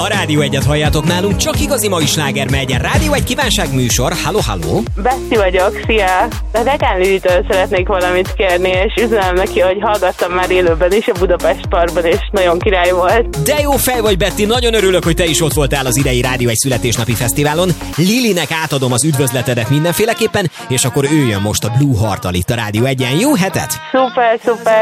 A Rádió Egyet halljátok nálunk, csak igazi mai sláger megy. Rádió Egy kívánságműsor. Halló, halló! Betsy vagyok, szia! De Dekán Lilitől szeretnék valamit kérni, és üzenem neki, hogy hallgattam már élőben is a Budapest Parkban, és nagyon király volt. De jó fej vagy, Betty, nagyon örülök, hogy te is ott voltál az idei Rádió Egy születésnapi fesztiválon. Lilinek átadom az üdvözletedet mindenféleképpen, és akkor ő jön most a Blue Heart-tal itt a Rádió Egyen. Jó hetet! Szuper, szuper!